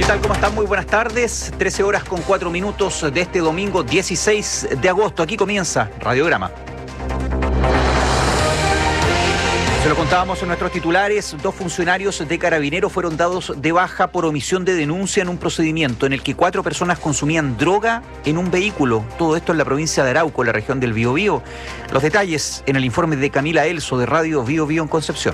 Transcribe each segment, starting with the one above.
tal? ¿Cómo están? Muy buenas tardes. 13 horas con 4 minutos de este domingo 16 de agosto. Aquí comienza Radiograma. Se lo contábamos en nuestros titulares, 2 funcionarios de Carabineros fueron dados de baja por omisión de denuncia en un procedimiento en el que 4 personas consumían droga en un vehículo. Todo esto en la provincia de Arauco, en la región del Biobío. Los detalles en el informe de Camila Elso de Radio Biobío en Concepción.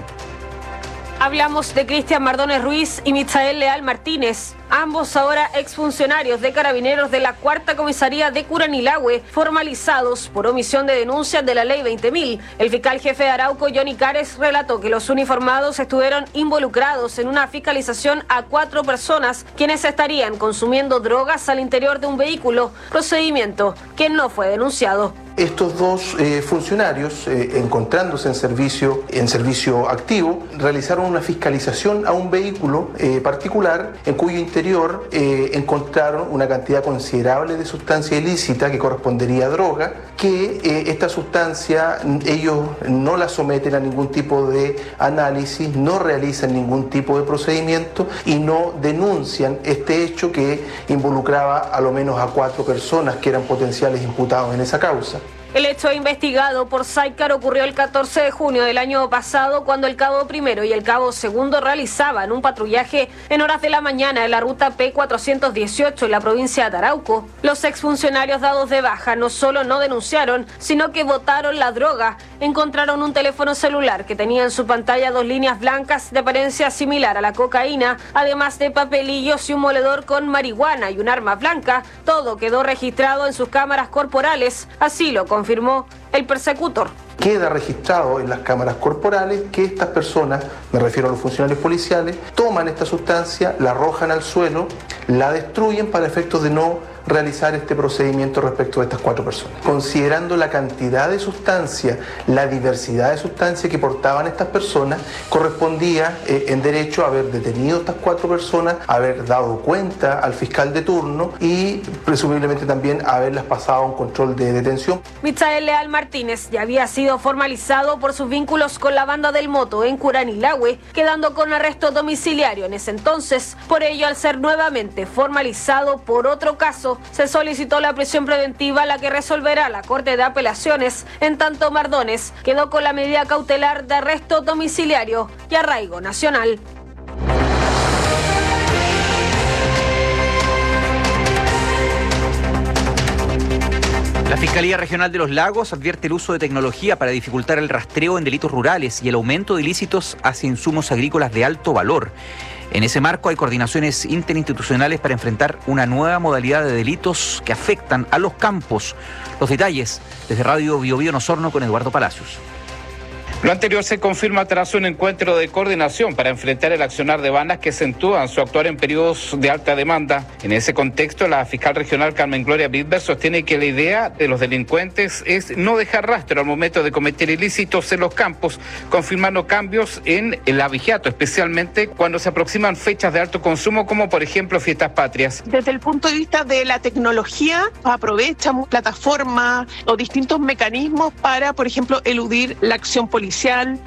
Hablamos de Cristian Mardones Ruiz y Michael Leal Martínez, ambos ahora exfuncionarios de Carabineros de la 4ª Comisaría de Curanilahue, formalizados por omisión de denuncia de la Ley 20.000. El fiscal jefe de Arauco, Johnny Cares, relató que los uniformados estuvieron involucrados en una fiscalización a 4 personas quienes estarían consumiendo drogas al interior de un vehículo, procedimiento que no fue denunciado. Estos 2 funcionarios, encontrándose en servicio activo, realizaron una fiscalización a un vehículo particular en cuyo interior encontraron una cantidad considerable de sustancia ilícita que correspondería a droga, que esta sustancia ellos no la someten a ningún tipo de análisis, no realizan ningún tipo de procedimiento y no denuncian este hecho que involucraba a lo menos a 4 personas que eran potenciales imputados en esa causa. El hecho investigado por SAICAR ocurrió el 14 de junio del año pasado, cuando el cabo primero y el cabo segundo realizaban un patrullaje en horas de la mañana en la ruta P418 en la provincia de Arauco. Los exfuncionarios dados de baja no solo no denunciaron, sino que botaron la droga. Encontraron un teléfono celular que tenía en su pantalla 2 líneas blancas de apariencia similar a la cocaína, además de papelillos y un moledor con marihuana y un arma blanca. Todo quedó registrado en sus cámaras corporales, así lo confirmó el persecutor. Queda registrado en las cámaras corporales que estas personas, me refiero a los funcionarios policiales, toman esta sustancia, la arrojan al suelo, la destruyen para efectos de no realizar este procedimiento respecto de estas 4 personas. Considerando la cantidad de sustancia, la diversidad de sustancia que portaban estas personas, correspondía en derecho haber detenido a estas 4 personas, haber dado cuenta al fiscal de turno y presumiblemente también haberlas pasado a un control de detención. Michael Leal Martínez ya había sido formalizado por sus vínculos con la banda del Moto en Curanilahue, quedando con arresto domiciliario en ese entonces. Por ello, al ser nuevamente formalizado por otro caso, se solicitó la prisión preventiva, la que resolverá la Corte de Apelaciones. En tanto, Mardones quedó con la medida cautelar de arresto domiciliario y arraigo nacional. La Fiscalía Regional de los Lagos advierte el uso de tecnología para dificultar el rastreo en delitos rurales y el aumento de ilícitos hacia insumos agrícolas de alto valor. En ese marco hay coordinaciones interinstitucionales para enfrentar una nueva modalidad de delitos que afectan a los campos. Los detalles desde Radio Biobío en Osorno con Eduardo Palacios. Lo anterior se confirma tras un encuentro de coordinación para enfrentar el accionar de bandas que acentúan su actuar en periodos de alta demanda. En ese contexto, la fiscal regional Carmen Gloria Bidber sostiene que la idea de los delincuentes es no dejar rastro al momento de cometer ilícitos en los campos, confirmando cambios en el abigeato, especialmente cuando se aproximan fechas de alto consumo, como por ejemplo fiestas patrias. Desde el punto de vista de la tecnología, aprovechamos plataformas o distintos mecanismos para, por ejemplo, eludir la acción policial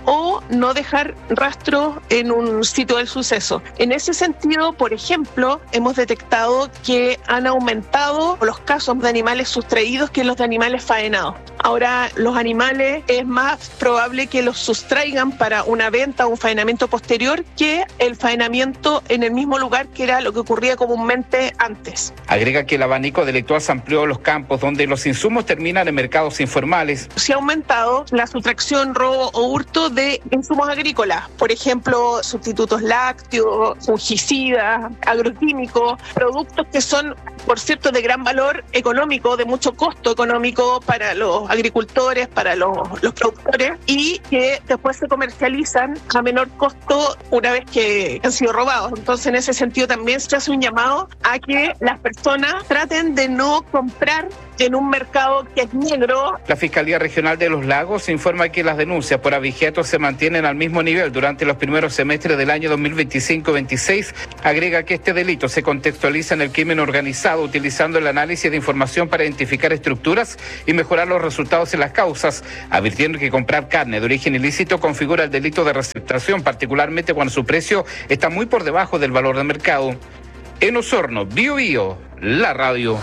o no dejar rastro en un sitio del suceso. En ese sentido, por ejemplo, hemos detectado que han aumentado los casos de animales sustraídos que los de animales faenados. Ahora, los animales es más probable que los sustraigan para una venta o un faenamiento posterior que el faenamiento en el mismo lugar, que era lo que ocurría comúnmente antes. Agrega que el abanico delictual se amplió a los campos donde los insumos terminan en mercados informales. Se ha aumentado la sustracción, robo o hurto de insumos agrícolas, por ejemplo, sustitutos lácteos, fungicidas, agroquímicos, productos que son, por cierto, de gran valor económico, de mucho costo económico para los agricultores, para los productores, y que después se comercializan a menor costo una vez que han sido robados. Entonces, en ese sentido también se hace un llamado a que las personas traten de no comprar en un mercado que es negro. La Fiscalía Regional de los Lagos informa que las denuncias por abigeato se mantienen al mismo nivel durante los primeros semestres del año 2025-26. Agrega que este delito se contextualiza en el crimen organizado, utilizando el análisis de información para identificar estructuras y mejorar los resultados en las causas, advirtiendo que comprar carne de origen ilícito configura el delito de receptación, particularmente cuando su precio está muy por debajo del valor de mercado. En Osorno, Bio Bio, la radio.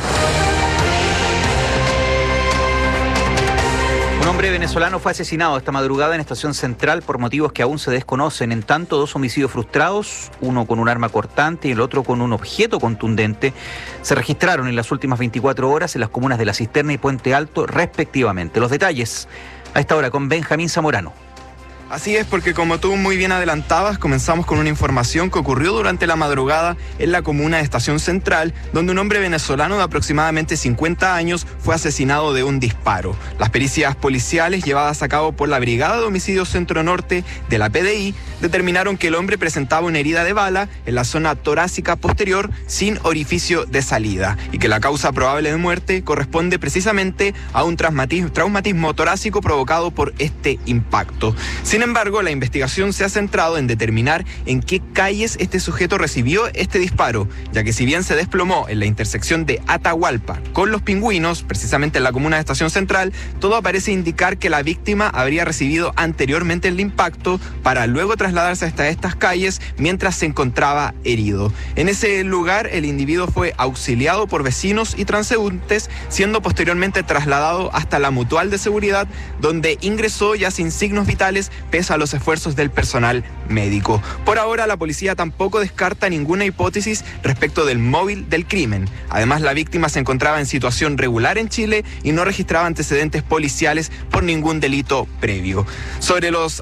Un hombre venezolano fue asesinado esta madrugada en Estación Central por motivos que aún se desconocen. En tanto, 2 homicidios frustrados, uno con un arma cortante y el otro con un objeto contundente, se registraron en las últimas 24 horas en las comunas de La Cisterna y Puente Alto, respectivamente. Los detalles a esta hora con Benjamín Zamorano. Así es, porque como tú muy bien adelantabas, comenzamos con una información que ocurrió durante la madrugada en la comuna de Estación Central, donde un hombre venezolano de aproximadamente 50 años fue asesinado de un disparo. Las pericias policiales llevadas a cabo por la Brigada de Homicidios Centro Norte de la PDI determinaron que el hombre presentaba una herida de bala en la zona torácica posterior sin orificio de salida y que la causa probable de muerte corresponde precisamente a un traumatismo torácico provocado por este impacto. Sin embargo, la investigación se ha centrado en determinar en qué calles este sujeto recibió este disparo, ya que si bien se desplomó en la intersección de Atahualpa con Los Pingüinos, precisamente en la comuna de Estación Central, todo parece indicar que la víctima habría recibido anteriormente el impacto para luego trasladarse hasta estas calles mientras se encontraba herido. En ese lugar, el individuo fue auxiliado por vecinos y transeúntes, siendo posteriormente trasladado hasta la Mutual de Seguridad, donde ingresó ya sin signos vitales, pese a los esfuerzos del personal médico. Por ahora, la policía tampoco descarta ninguna hipótesis respecto del móvil del crimen. Además, la víctima se encontraba en situación regular en Chile y no registraba antecedentes policiales por ningún delito previo. Sobre los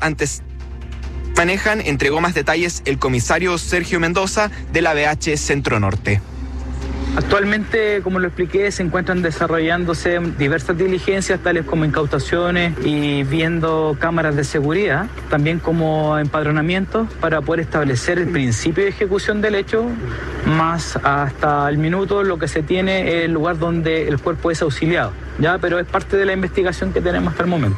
manejan, entregó más detalles el comisario Sergio Mendoza de la BH Centro Norte. Actualmente, como lo expliqué, se encuentran desarrollándose diversas diligencias, tales como incautaciones y viendo cámaras de seguridad, también como empadronamientos para poder establecer el principio de ejecución del hecho, más hasta el minuto lo que se tiene es el lugar donde el cuerpo es auxiliado, ¿ya? Pero es parte de la investigación que tenemos hasta el momento.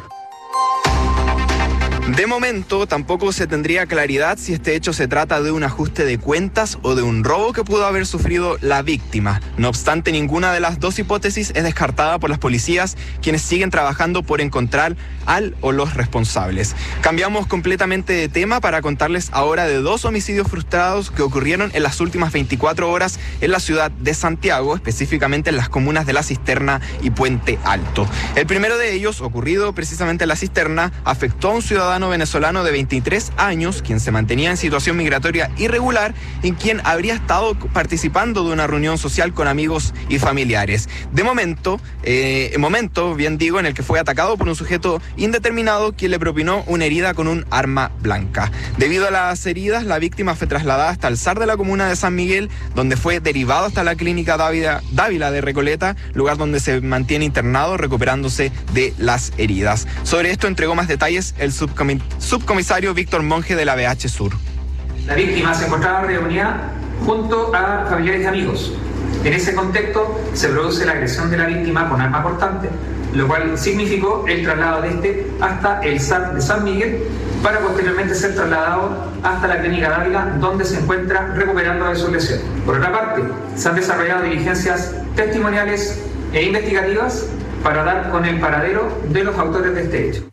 De momento, tampoco se tendría claridad si este hecho se trata de un ajuste de cuentas o de un robo que pudo haber sufrido la víctima. No obstante, ninguna de las dos hipótesis es descartada por las policías, quienes siguen trabajando por encontrar al o los responsables. Cambiamos completamente de tema para contarles ahora de 2 homicidios frustrados que ocurrieron en las últimas 24 horas en la ciudad de Santiago, específicamente en las comunas de La Cisterna y Puente Alto. El primero de ellos, ocurrido precisamente en La Cisterna, afectó a un ciudadano venezolano de 23 años, quien se mantenía en situación migratoria irregular, en quien habría estado participando de una reunión social con amigos y familiares. De momento, en el que fue atacado por un sujeto indeterminado, quien le propinó una herida con un arma blanca. Debido a las heridas, la víctima fue trasladada hasta el SAR de la comuna de San Miguel, donde fue derivado hasta la clínica Dávila de Recoleta, lugar donde se mantiene internado recuperándose de las heridas. Sobre esto entregó más detalles el subcomisario Víctor Monge de la BH Sur. La víctima se encontraba reunida junto a familiares y amigos. En ese contexto se produce la agresión de la víctima con arma cortante, lo cual significó el traslado de este hasta el SAR de San Miguel para posteriormente ser trasladado hasta la clínica Dávila, donde se encuentra recuperando de su lesión. Por otra parte, se han desarrollado diligencias testimoniales e investigativas para dar con el paradero de los autores de este hecho.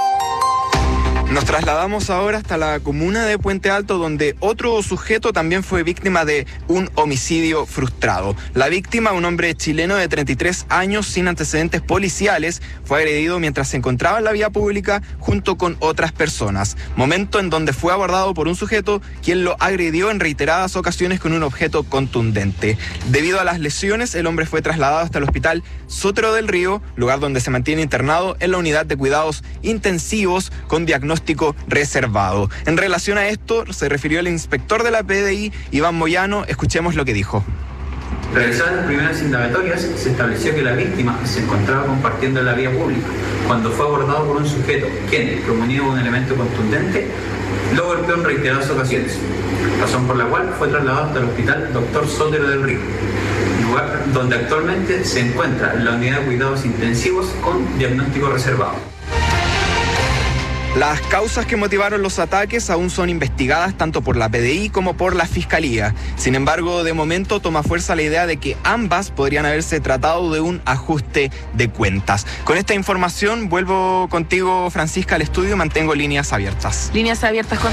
Nos trasladamos ahora hasta la comuna de Puente Alto, donde otro sujeto también fue víctima de un homicidio frustrado. La víctima, un hombre chileno de 33 años sin antecedentes policiales, fue agredido mientras se encontraba en la vía pública junto con otras personas. Momento en donde fue abordado por un sujeto quien lo agredió en reiteradas ocasiones con un objeto contundente. Debido a las lesiones, el hombre fue trasladado hasta el hospital Sotero del Río, lugar donde se mantiene internado en la unidad de cuidados intensivos con diagnóstico reservado. En relación a esto, se refirió el inspector de la PDI, Iván Moyano. Escuchemos lo que dijo. Realizadas las primeras indagatorias, se estableció que la víctima se encontraba compartiendo en la vía pública cuando fue abordado por un sujeto quien, promunido de un elemento contundente, lo golpeó en reiteradas ocasiones, razón por la cual fue trasladado hasta el hospital Dr. Sotero del Río, lugar donde actualmente se encuentra en la unidad de cuidados intensivos con diagnóstico reservado. Las causas que motivaron los ataques aún son investigadas tanto por la PDI como por la Fiscalía. Sin embargo, de momento toma fuerza la idea de que ambas podrían haberse tratado de un ajuste de cuentas. Con esta información vuelvo contigo, Francisca, al estudio y mantengo líneas abiertas. Líneas abiertas con